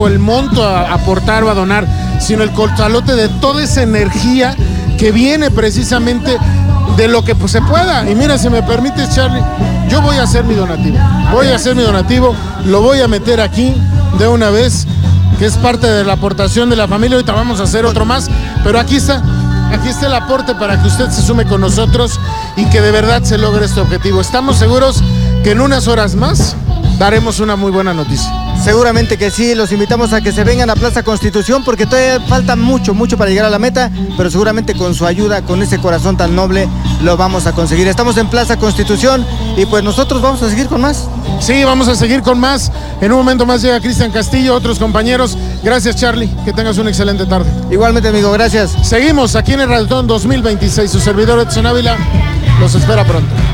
el monto a aportar o a donar, sino el costalote de toda esa energía que viene precisamente de lo que pues, se pueda. Y mira, si me permites, Charlie, yo voy a hacer mi donativo. Lo voy a meter aquí de una vez, que es parte de la aportación de la familia. Ahorita vamos a hacer otro más, pero aquí está el aporte para que usted se sume con nosotros y que de verdad se logre este objetivo. Estamos seguros que en unas horas más daremos una muy buena noticia. Seguramente que sí, los invitamos a que se vengan a Plaza Constitución porque todavía falta mucho para llegar a la meta, pero seguramente con su ayuda, con ese corazón tan noble, lo vamos a conseguir. Estamos en Plaza Constitución y pues nosotros vamos a seguir con más. Sí, vamos a seguir con más. En un momento más llega Cristian Castillo, otros compañeros. Gracias, Charlie, que tengas una excelente tarde. Igualmente, amigo, gracias. Seguimos aquí en el Radotón 2026. Su servidor Edson Ávila los espera pronto.